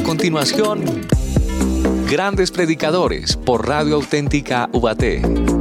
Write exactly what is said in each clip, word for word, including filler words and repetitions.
continuación, Grandes Predicadores por Radio Auténtica Ubaté.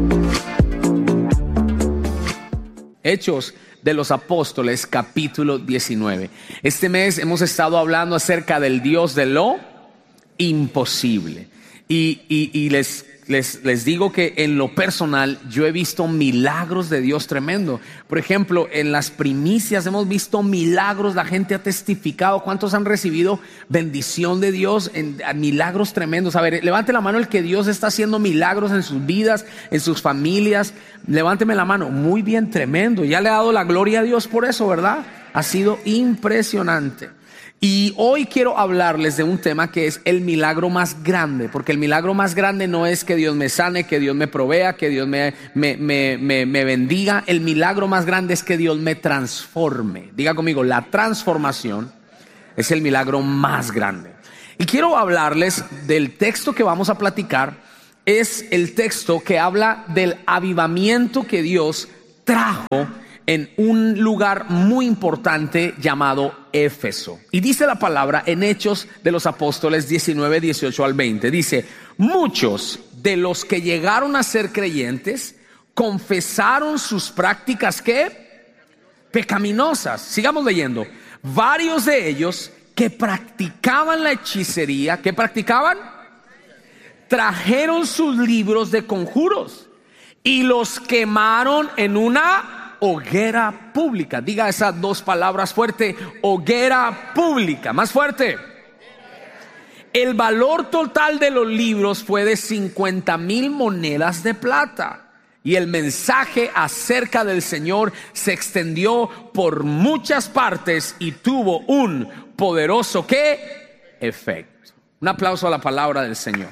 Hechos de los Apóstoles, capítulo diecinueve. Este mes hemos estado hablando acerca del Dios de lo imposible. Y, y, y les, les, les digo que en lo personal yo he visto milagros de Dios tremendo. Por ejemplo, en las primicias hemos visto milagros, la gente ha testificado. ¿Cuántos han recibido bendición de Dios en, en milagros tremendos? A ver, levante la mano el que Dios está haciendo milagros en sus vidas, en sus familias. Levánteme la mano. Muy bien, tremendo. Ya le ha dado la gloria a Dios por eso, ¿verdad? Ha sido impresionante. Y hoy quiero hablarles de un tema que es el milagro más grande, porque el milagro más grande no es que Dios me sane, que Dios me provea, que Dios me, me, me, me, me bendiga. El milagro más grande es que Dios me transforme. Diga conmigo, la transformación es el milagro más grande. Y quiero hablarles del texto que vamos a platicar. Es el texto que habla del avivamiento que Dios trajo en un lugar muy importante llamado Éfeso. Y dice la palabra en Hechos de los Apóstoles diecinueve, dieciocho al veinte. Dice: muchos de los que llegaron a ser creyentes confesaron sus prácticas, ¿qué? Pecaminosas. Sigamos leyendo. Varios de ellos que practicaban la hechicería, ¿qué practicaban? Trajeron sus libros de conjuros y los quemaron en una hoguera pública. Diga esas dos palabras fuerte: hoguera pública. Más fuerte. El valor total de los libros fue de cincuenta mil monedas de plata. Y el mensaje acerca del Señor se extendió por muchas partes y tuvo un poderoso ¿qué? Efecto. Un aplauso a la palabra del Señor.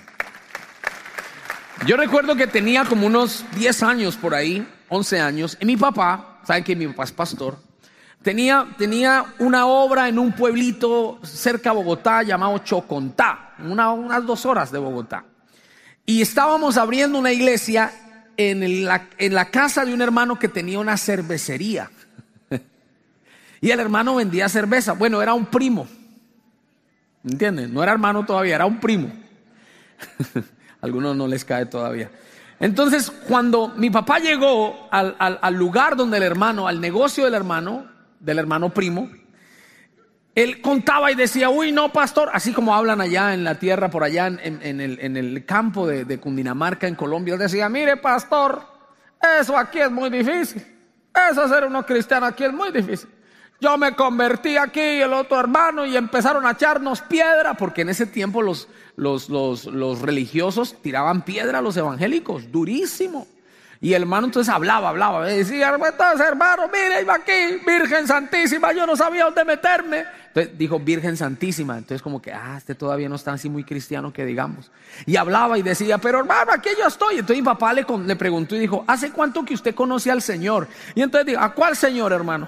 Yo recuerdo que tenía como unos diez años por ahí, once años, y mi papá, saben que mi papá es pastor, tenía, tenía una obra en un pueblito cerca de Bogotá llamado Chocontá, una, unas dos horas de Bogotá. Y estábamos abriendo una iglesia en la, en la casa de un hermano que tenía una cervecería. Y el hermano vendía cerveza. Bueno, era un primo, ¿entienden? No era hermano todavía, era un primo. A algunos no les cae todavía. Entonces, cuando mi papá llegó al, al, al lugar donde el hermano, al negocio del hermano, del hermano primo, él contaba y decía: uy, no, pastor, así como hablan allá en la tierra, por allá en, en, en, el, en el campo de, de Cundinamarca, en Colombia. Él decía: mire, pastor, eso aquí es muy difícil. Eso ser uno cristiano aquí es muy difícil. Yo me convertí aquí y el otro hermano y empezaron a echarnos piedra, porque en ese tiempo los, los, los, los religiosos tiraban piedra a los evangélicos, durísimo. Y el hermano entonces hablaba, hablaba, decía: entonces, hermano, mire, iba aquí, Virgen Santísima, yo no sabía dónde meterme. Entonces dijo Virgen Santísima, entonces como que, ah, este todavía no está así muy cristiano que digamos. Y hablaba y decía: pero hermano, aquí yo estoy. Entonces mi papá le, le preguntó y dijo: ¿hace cuánto que usted conoce al Señor? Y entonces dijo: ¿a cuál Señor, hermano?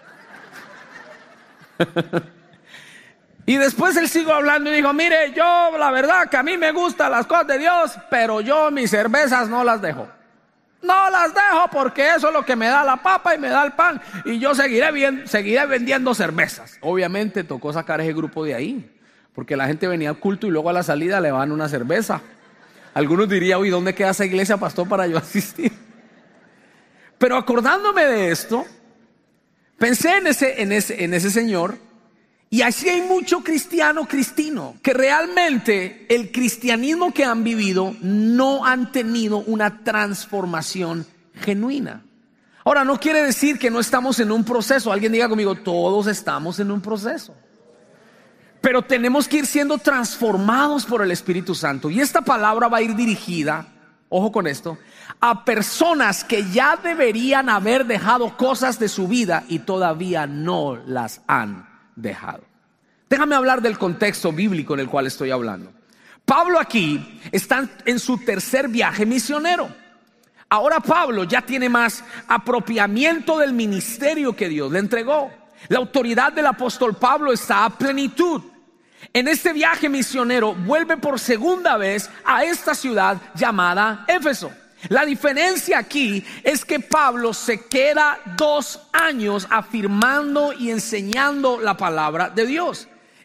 Y después él siguió hablando y dijo: mire, yo la verdad que a mí me gustan las cosas de Dios, pero yo mis cervezas no las dejo. No las dejo porque eso es lo que me da la papa y me da el pan. Y yo seguiré, bien, seguiré vendiendo cervezas. Obviamente tocó sacar ese grupo de ahí, porque la gente venía al culto y luego a la salida le van una cerveza. Algunos dirían: uy, ¿dónde queda esa iglesia, pastor, para yo asistir? Pero acordándome de esto, pensé en ese, en ese, en ese señor. Y así hay mucho cristiano cristino que realmente el cristianismo que han vivido no han tenido una transformación genuina. Ahora, no quiere decir que no estamos en un proceso. Alguien diga conmigo: todos estamos en un proceso. Pero tenemos que ir siendo transformados por el Espíritu Santo. Y esta palabra va a ir dirigida, ojo con esto, a personas que ya deberían haber dejado cosas de su vida y todavía no las han dejado. Déjame hablar del contexto bíblico en el cual estoy hablando. Pablo aquí está en su tercer viaje misionero. Ahora Pablo ya tiene más apropiamiento del ministerio que Dios le entregó. La autoridad del apóstol Pablo está a plenitud. En este viaje misionero vuelve por segunda vez a esta ciudad llamada Éfeso. La diferencia aquí es que Pablo se queda dos años afirmando y enseñando la palabra de Dios.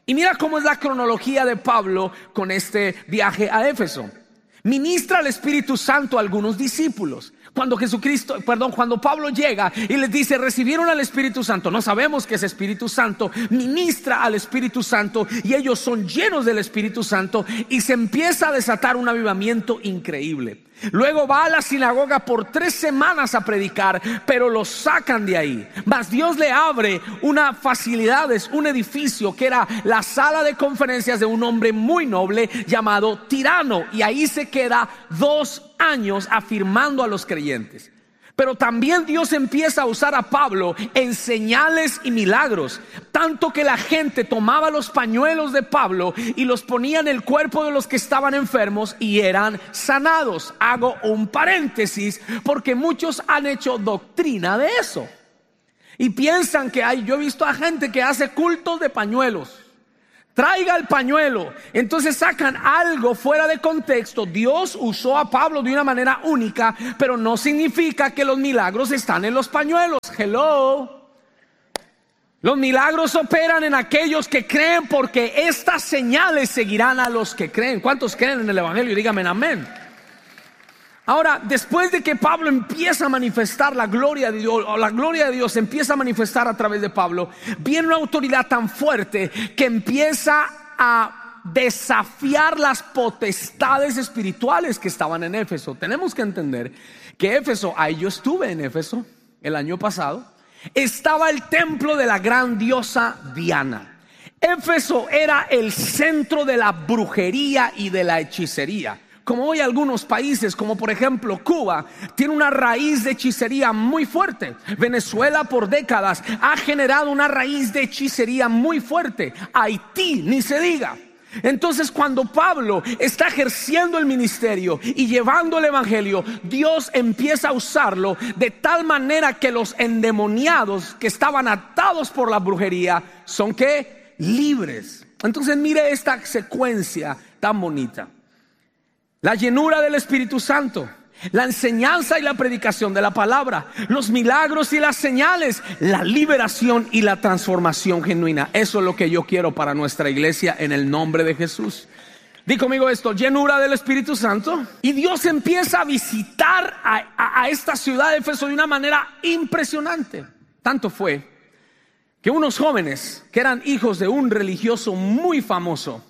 Y mira cómo es la cronología de Pablo con este viaje a Éfeso. Ministra el Espíritu Santo a algunos discípulos. Cuando Jesucristo, perdón, cuando Pablo llega y les dice, recibieron al Espíritu Santo, no sabemos qué es Espíritu Santo, ministra al Espíritu Santo y ellos son llenos del Espíritu Santo y se empieza a desatar un avivamiento increíble. Luego va a la sinagoga por tres semanas a predicar, pero lo sacan de ahí. Mas Dios le abre una facilidades, un edificio que era la sala de conferencias de un hombre muy noble llamado Tirano, y ahí se queda dos años afirmando a los creyentes. Pero también Dios empieza a usar a Pablo en señales y milagros, tanto que la gente tomaba los pañuelos de Pablo y los ponía en el cuerpo de los que estaban enfermos y eran sanados. Hago un paréntesis porque muchos han hecho doctrina de eso y piensan que hay, yo he visto a gente que hace cultos de pañuelos. Traiga el pañuelo. Entonces sacan algo fuera de contexto. Dios usó a Pablo de una manera única, pero no significa que los milagros están en los pañuelos. Hello. Los milagros operan en aquellos que creen, porque estas señales seguirán a los que creen. ¿Cuántos creen en el Evangelio? Díganme amén. Ahora, después de que Pablo empieza a manifestar la gloria de Dios, o la gloria de Dios empieza a manifestar a través de Pablo, viene una autoridad tan fuerte que empieza a desafiar las potestades espirituales que estaban en Éfeso. Tenemos que entender que Éfeso, ahí yo estuve en Éfeso el año pasado, estaba el templo de la gran diosa Diana. Éfeso era el centro de la brujería y de la hechicería. Como hoy algunos países, como por ejemplo Cuba, tiene una raíz de hechicería muy fuerte. Venezuela por décadas ha generado una raíz de hechicería muy fuerte. Haití, ni se diga. Entonces, cuando Pablo está ejerciendo el ministerio y llevando el evangelio, Dios empieza a usarlo de tal manera que los endemoniados que estaban atados por la brujería son ¿qué? Libres. Entonces mire esta secuencia tan bonita. La llenura del Espíritu Santo, la enseñanza y la predicación de la palabra, los milagros y las señales, la liberación y la transformación genuina. Eso es lo que yo quiero para nuestra iglesia en el nombre de Jesús. Di conmigo esto: llenura del Espíritu Santo. Y Dios empieza a visitar a, a, a esta ciudad de Éfeso de una manera impresionante. Tanto fue que unos jóvenes que eran hijos de un religioso muy famoso,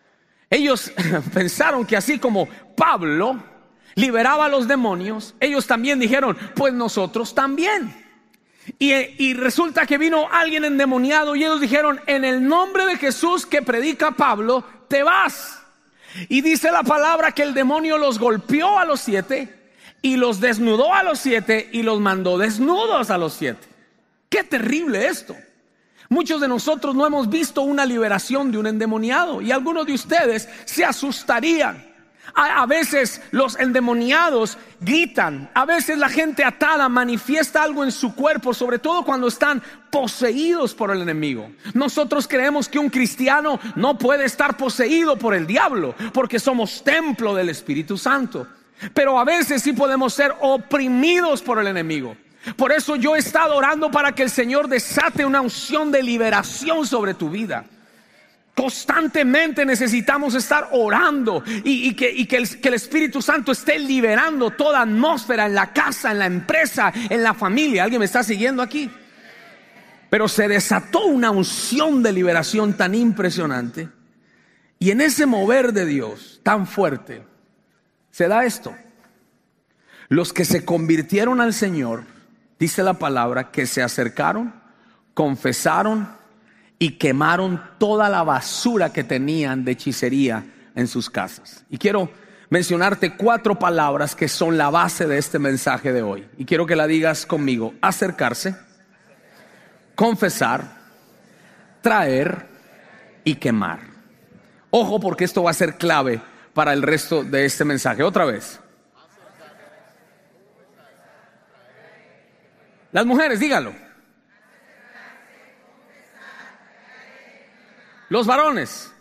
ellos pensaron que así como Pablo liberaba a los demonios, ellos también dijeron, pues nosotros también. Y, y resulta que vino alguien endemoniado y ellos dijeron, en el nombre de Jesús que predica Pablo, te vas. Y dice la palabra que el demonio los golpeó a los siete y los desnudó a los siete y los mandó desnudos a los siete. ¡Qué terrible esto! Muchos de nosotros no hemos visto una liberación de un endemoniado y algunos de ustedes se asustarían. A, a veces los endemoniados gritan, a veces la gente atada manifiesta algo en su cuerpo, sobre todo cuando están poseídos por el enemigo. Nosotros creemos que un cristiano no puede estar poseído por el diablo porque somos templo del Espíritu Santo, pero a veces sí podemos ser oprimidos por el enemigo. Por eso yo he estado orando para que el Señor desate una unción de liberación sobre tu vida. Constantemente necesitamos estar orando y, y, que, y que, el, que el Espíritu Santo esté liberando toda atmósfera en la casa, en la empresa, en la familia. ¿Alguien me está siguiendo aquí? Pero se desató una unción de liberación tan impresionante. Y en ese mover de Dios tan fuerte se da esto: los que se convirtieron al Señor, dice la palabra, que se acercaron, confesaron y quemaron toda la basura que tenían de hechicería en sus casas. Y quiero mencionarte cuatro palabras que son la base de este mensaje de hoy. Y quiero que la digas conmigo: acercarse, confesar, traer y quemar. Ojo, porque esto va a ser clave para el resto de este mensaje. Otra vez. Las mujeres, díganlo. Los varones.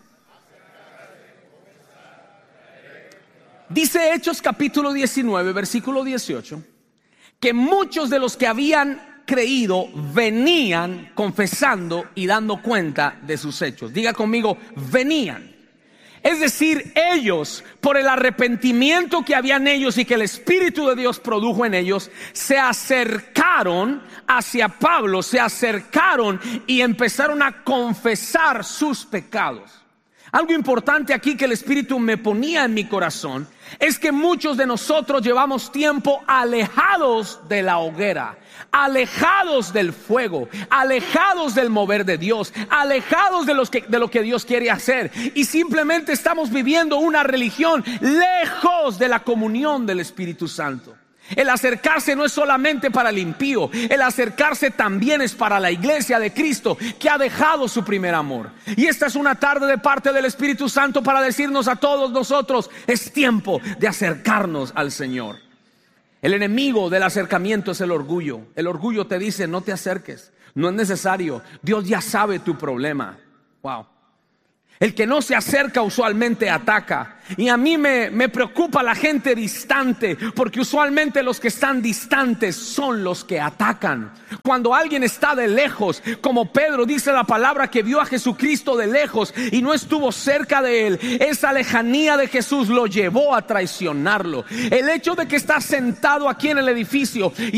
Dice Hechos capítulo diecinueve, versículo dieciocho, que muchos de los que habían creído venían confesando y dando cuenta de sus hechos. Diga conmigo, venían. Es decir, ellos, por el arrepentimiento que había en ellos y que el Espíritu de Dios produjo en ellos, se acercaron hacia Pablo, se acercaron y empezaron a confesar sus pecados. Algo importante aquí que el Espíritu me ponía en mi corazón es que muchos de nosotros llevamos tiempo alejados de la hoguera, alejados del fuego, alejados del mover de Dios, alejados de, los que, de lo que Dios quiere hacer, y simplemente estamos viviendo una religión lejos de la comunión del Espíritu Santo. El acercarse no es solamente para el impío, el acercarse también es para la iglesia de Cristo que ha dejado su primer amor. Y esta es una tarde de parte del Espíritu Santo para decirnos a todos nosotros: es tiempo de acercarnos al Señor. El enemigo del acercamiento es el orgullo. El orgullo te dice: no te acerques, no es necesario, Dios ya sabe tu problema. Wow. El que no se acerca usualmente ataca. Y a mí me, me preocupa la gente distante, porque usualmente los que están distantes son los que atacan. Cuando alguien está de lejos, como Pedro dice la palabra que vio a Jesucristo de lejos y no estuvo cerca de él, esa lejanía de Jesús lo llevó a traicionarlo. El hecho de que está sentado aquí en el edificio